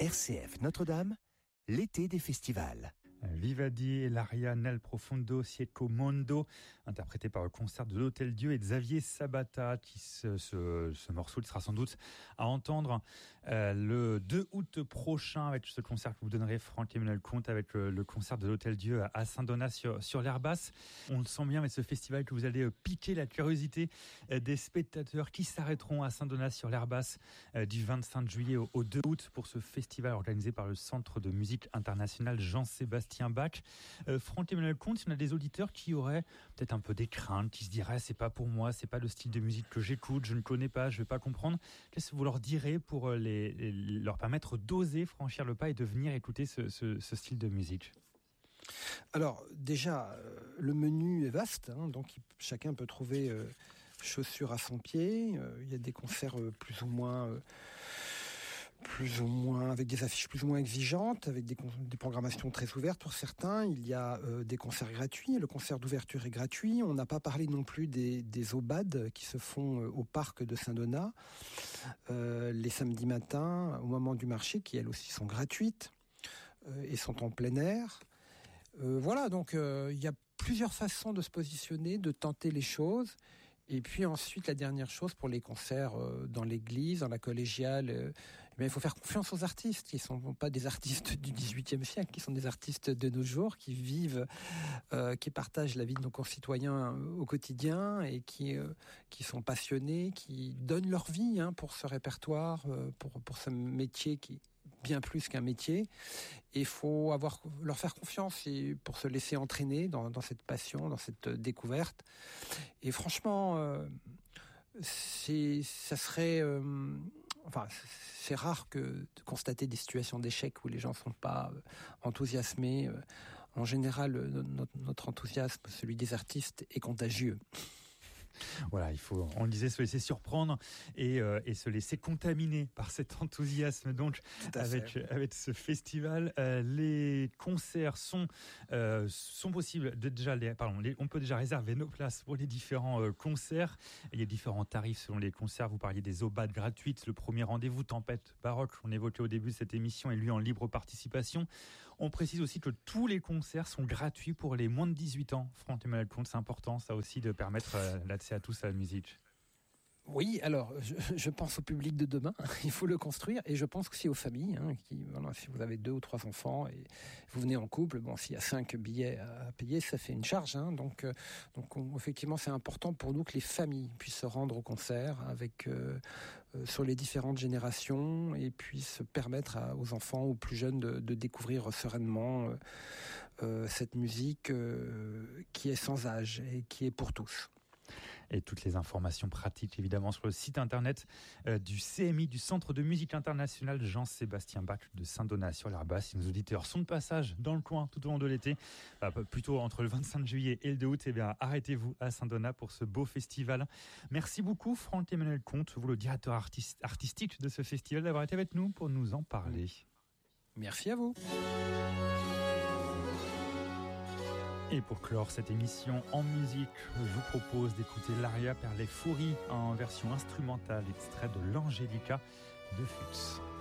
RCF Notre-Dame, l'été des festivals. Vivaldi et l'aria Nel Profondo Cieco Mondo, interprété par le concert de l'Hôtel Dieu et Xavier Sabata, ce morceau il sera sans doute à entendre le 2 août prochain avec ce concert que vous donnerez Franck-Emmanuel Comte avec le concert de l'Hôtel Dieu à Saint-Donat sur l'air basse. On le sent bien avec ce festival que vous allez piquer la curiosité des spectateurs qui s'arrêteront à Saint-Donat sur l'air basse du 25 juillet au 2 août pour ce festival organisé par le Centre de musique internationale Jean-Sébastien Bach. Franck-Emmanuel Comte, si on a des auditeurs qui auraient peut-être un peu des craintes, qui se diraient c'est pas pour moi, c'est pas le style de musique que j'écoute, je ne connais pas, je vais pas comprendre, qu'est-ce que vous leur direz pour leur permettre d'oser franchir le pas et de venir écouter ce style de musique? Alors déjà, le menu est vaste, donc chacun peut trouver chaussures à son pied. Il y a des concerts plus ou moins avec des affiches plus ou moins exigeantes, avec des programmations très ouvertes pour certains. Il y a des concerts gratuits. Le concert d'ouverture est gratuit. On n'a pas parlé non plus des aubades qui se font au parc de Saint-Donat les samedis matins au moment du marché, qui elles aussi sont gratuites et sont en plein air. Voilà, donc il y a plusieurs façons de se positionner, de tenter les choses. Et puis ensuite, la dernière chose pour les concerts dans l'église, dans la collégiale, il faut faire confiance aux artistes, qui sont pas des artistes du XVIIIe siècle, qui sont des artistes de nos jours, qui vivent, qui partagent la vie de nos concitoyens au quotidien et qui sont passionnés, qui donnent leur vie pour ce répertoire, pour ce métier qui bien plus qu'un métier, et il faut leur faire confiance et pour se laisser entraîner dans cette passion, dans cette découverte. Et franchement, c'est rare de constater des situations d'échec où les gens sont pas enthousiasmés. En général, notre enthousiasme, celui des artistes, est contagieux. Voilà, il faut, on le disait, se laisser surprendre et se laisser contaminer par cet enthousiasme. Donc, avec ce festival, les concerts sont possibles. On peut déjà réserver nos places pour les différents concerts. Il y a différents tarifs selon les concerts. Vous parliez des aubades gratuites. Le premier rendez-vous, Tempête Baroque, on évoquait au début de cette émission, est lui en libre participation. On précise aussi que tous les concerts sont gratuits pour les moins de 18 ans. Franck-Emmanuel Comte, c'est important, ça aussi, de permettre l'accès à tous à la musique. Oui, alors je pense au public de demain, il faut le construire, et je pense aussi aux familles, si vous avez 2 ou 3 enfants et vous venez en couple, s'il y a 5 billets à payer, ça fait une charge, donc effectivement c'est important pour nous que les familles puissent se rendre au concert avec sur les différentes générations et puissent permettre aux enfants, aux plus jeunes de découvrir sereinement cette musique qui est sans âge et qui est pour tous. Et toutes les informations pratiques, évidemment, sur le site internet du CMI, du Centre de musique internationale Jean-Sébastien Bach de Saint-Donat sur l'air basse. Si nos auditeurs sont de passage dans le coin tout au long de l'été, plutôt entre le 25 juillet et le 2 août, arrêtez-vous à Saint-Donat pour ce beau festival. Merci beaucoup, Franck-Emmanuel Comte, vous le directeur artistique de ce festival, d'avoir été avec nous pour nous en parler. Merci à vous. Et pour clore cette émission en musique, je vous propose d'écouter l'aria per le furi en version instrumentale, extrait de l'Angelica de Fuchs.